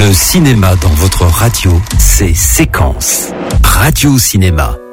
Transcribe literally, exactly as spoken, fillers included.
Le cinéma dans votre radio, c'est Séquence. Radio Cinéma.